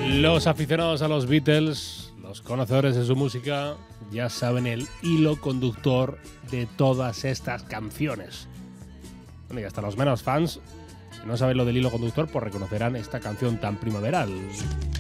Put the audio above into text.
Los aficionados a los Beatles, los conocedores de su música, ya saben el hilo conductor de todas estas canciones. Bueno, y hasta los menos fans, si no saben lo del hilo conductor, pues reconocerán esta canción tan primaveral.